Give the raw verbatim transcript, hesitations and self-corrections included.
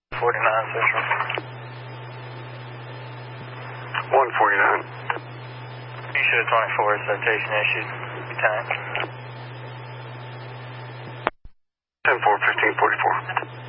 forty-nine Central. one forty-nine. You should have twenty-four, citation issued. Tank. ten four, fifteen forty-four.